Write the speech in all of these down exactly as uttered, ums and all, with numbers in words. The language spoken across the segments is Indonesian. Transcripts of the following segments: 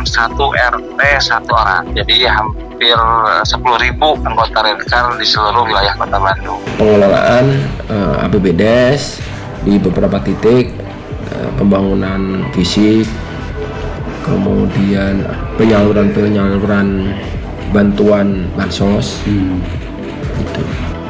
satu R T satu orang. Jadi hampir sepuluh ribu anggota Redcar di seluruh wilayah Kota Bandung. Pengelolaan uh, A P B D E S di beberapa titik, uh, pembangunan fisik, kemudian penyaluran-penyaluran bantuan bansos, hmm. gitu.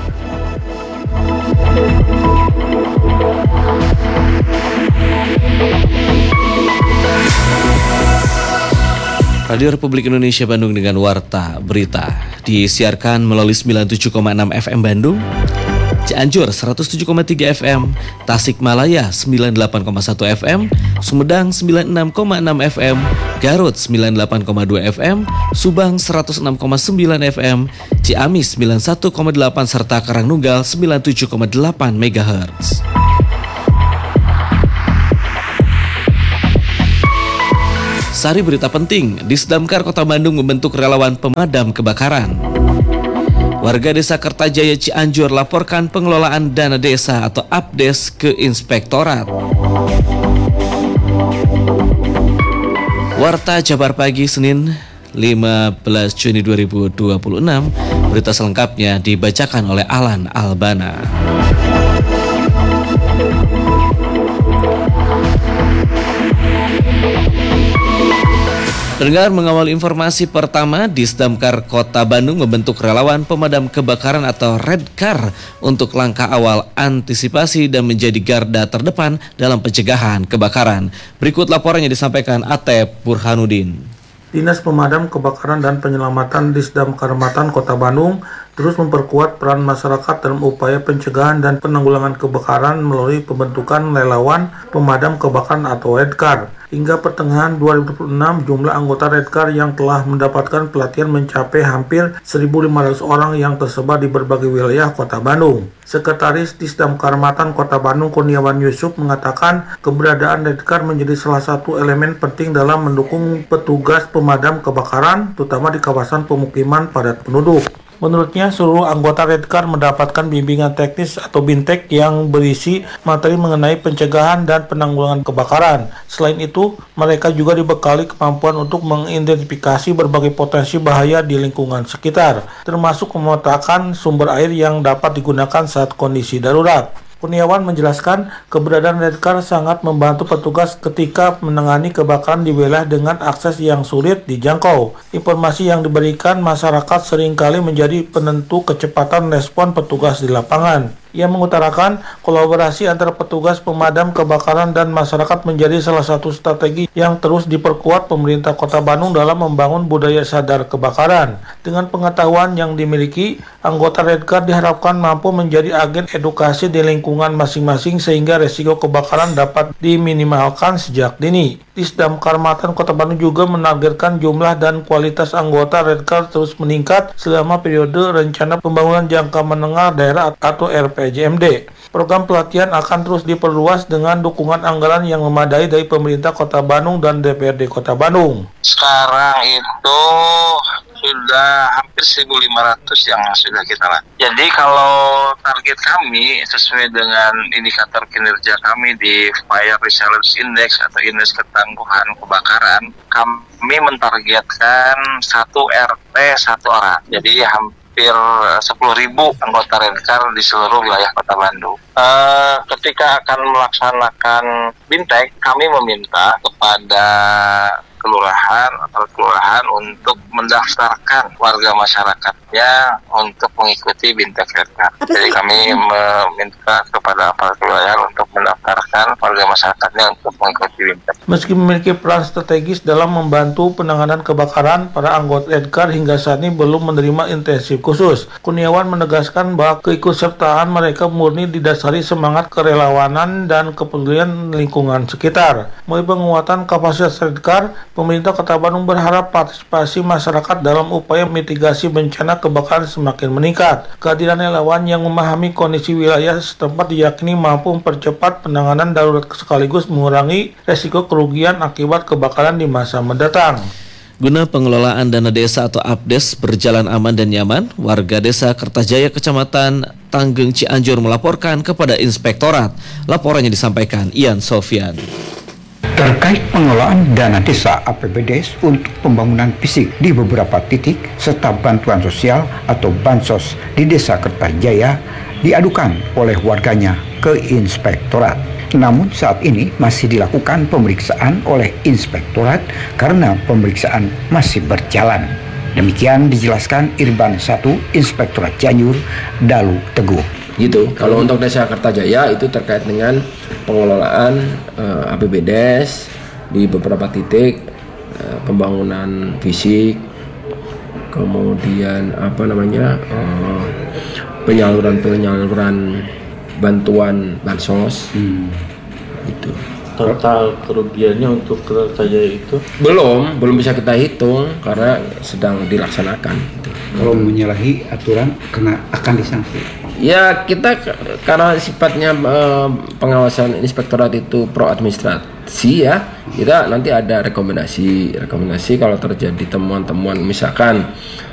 Radio Republik Indonesia Bandung dengan Warta Berita disiarkan melalui sembilan puluh tujuh koma enam F M Bandung, Cianjur seratus tujuh koma tiga F M, Tasikmalaya sembilan puluh delapan koma satu F M, Sumedang sembilan puluh enam koma enam F M, Garut sembilan puluh delapan koma dua F M, Subang seratus enam koma sembilan F M, Ciamis sembilan puluh satu koma delapan serta Karangnunggal sembilan puluh tujuh koma delapan megahertz. Sari berita penting, Disdamkar Kota Bandung membentuk relawan pemadam kebakaran. Warga Desa Kertajaya Cianjur laporkan pengelolaan dana desa atau A P D E S ke Inspektorat. Warta Jabar Pagi Senin lima belas Juni dua ribu dua puluh enam. Berita selengkapnya dibacakan oleh Alan Albana. Pendengar, mengawal informasi pertama, Disdamkar Kota Bandung membentuk relawan pemadam kebakaran atau Redcar untuk langkah awal antisipasi dan menjadi garda terdepan dalam pencegahan kebakaran. Berikut laporannya disampaikan Atep Burhanuddin. Dinas Pemadam Kebakaran dan Penyelamatan Disdamkar Kota Bandung terus memperkuat peran masyarakat dalam upaya pencegahan dan penanggulangan kebakaran melalui pembentukan relawan pemadam kebakaran atau Redcar. Hingga pertengahan dua ribu dua puluh enam, jumlah anggota Redcar yang telah mendapatkan pelatihan mencapai hampir seribu lima ratus orang yang tersebar di berbagai wilayah Kota Bandung. Sekretaris Disdamkar Kota Bandung Kurniawan Yusuf mengatakan keberadaan Redcar menjadi salah satu elemen penting dalam mendukung petugas pemadam kebakaran, terutama di kawasan pemukiman padat penduduk. Menurutnya, seluruh anggota Redcar mendapatkan bimbingan teknis atau bintek yang berisi materi mengenai pencegahan dan penanggulangan kebakaran. Selain itu, mereka juga dibekali kemampuan untuk mengidentifikasi berbagai potensi bahaya di lingkungan sekitar, termasuk memetakan sumber air yang dapat digunakan saat kondisi darurat. Kurniawan menjelaskan keberadaan Redcar sangat membantu petugas ketika menangani kebakaran di wilayah dengan akses yang sulit dijangkau. Informasi yang diberikan masyarakat seringkali menjadi penentu kecepatan respon petugas di lapangan. Ia mengutarakan kolaborasi antara petugas pemadam kebakaran dan masyarakat menjadi salah satu strategi yang terus diperkuat pemerintah Kota Bandung dalam membangun budaya sadar kebakaran. Dengan pengetahuan yang dimiliki, anggota Redcar diharapkan mampu menjadi agen edukasi di lingkungan masing-masing sehingga resiko kebakaran dapat diminimalkan sejak dini. Disdamkar Kota Bandung juga menargetkan jumlah dan kualitas anggota Redcar terus meningkat selama periode rencana pembangunan jangka menengah daerah atau R P J M D. Program pelatihan akan terus diperluas dengan dukungan anggaran yang memadai dari pemerintah Kota Bandung dan D P R D Kota Bandung. Sekarang itu sudah hampir seribu lima ratus yang sudah kita lakukan. Jadi kalau target kami sesuai dengan indikator kinerja kami di Fire Resilience Index atau indeks ketangguhan kebakaran, kami mentargetkan satu R T satu orang. Jadi hampir sepuluh ribu anggota Redcar di seluruh wilayah Kota Bandung. Uh, ketika akan melaksanakan bintek, kami meminta kepada kelurahan atau kelurahan untuk mendaftarkan warga masyarakatnya untuk mengikuti bintek Redcar. Jadi kami meminta kepada aparat kelurahan untuk mendaftarkan warga masyarakatnya untuk mengikuti bintek. Meski memiliki peran strategis dalam membantu penanganan kebakaran, para anggota Redcar hingga saat ini belum menerima intensif khusus. Kurniawan menegaskan bahwa keikutsertaan mereka murni didasari semangat kerelawanan dan kepedulian lingkungan sekitar. Melalui penguatan kapasitas Redcar, pemerintah Kota Bandung berharap partisipasi masyarakat dalam upaya mitigasi bencana kebakaran semakin meningkat. Kehadiran relawan yang memahami kondisi wilayah setempat diyakini mampu mempercepat penanganan darurat sekaligus mengurangi resiko kerugian akibat kebakaran di masa mendatang. Guna pengelolaan dana desa atau A P D E S berjalan aman dan nyaman, warga desa Kertajaya Kecamatan Tanggeng Cianjur melaporkan kepada Inspektorat. Laporannya disampaikan Ian Sofyan. terkait pengelolaan dana desa A P B D S untuk pembangunan fisik di beberapa titik serta bantuan sosial atau bansos di Desa Kertajaya diadukan oleh warganya ke Inspektorat. Namun saat ini masih dilakukan pemeriksaan oleh Inspektorat karena pemeriksaan masih berjalan. Demikian dijelaskan Irban satu Inspektorat Cianjur, Dalu Teguh. Gitu. Kalau untuk Desa Kertajaya itu terkait dengan pengelolaan uh, A P B D S di beberapa titik, uh, pembangunan fisik, kemudian apa namanya uh, penyaluran penyaluran bantuan bansos. Hmm. Itu. Total kerugiannya untuk Kertajaya itu belum belum bisa kita hitung karena sedang dilaksanakan. Gitu. Kalau menyalahi aturan kena akan disanksi. Ya kita karena sifatnya eh, pengawasan Inspektorat itu pro administrasi ya, kita nanti ada rekomendasi rekomendasi kalau terjadi temuan-temuan misalkan